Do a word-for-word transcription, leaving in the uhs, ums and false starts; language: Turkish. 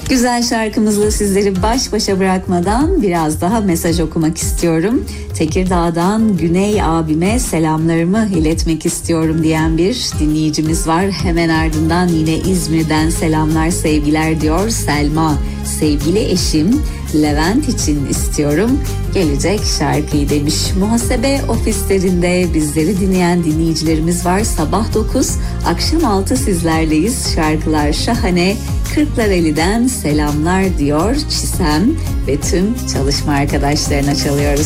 Güzel şarkımızla sizleri baş başa bırakmadan biraz daha mesaj okumak istiyorum. Tekirdağ'dan Güney abime selamlarımı iletmek istiyorum diyen bir dinleyicimiz var. Hemen ardından yine İzmir'den selamlar sevgiler diyor Selma. Sevgili eşim Levent için istiyorum gelecek şarkıyı demiş. Muhasebe ofislerinde bizleri dinleyen dinleyicilerimiz var. Sabah dokuz, akşam altı sizlerleyiz. Şarkılar şahane. Kırklareli'den selamlar diyor Çisem ve tüm çalışma arkadaşlarına çalıyoruz.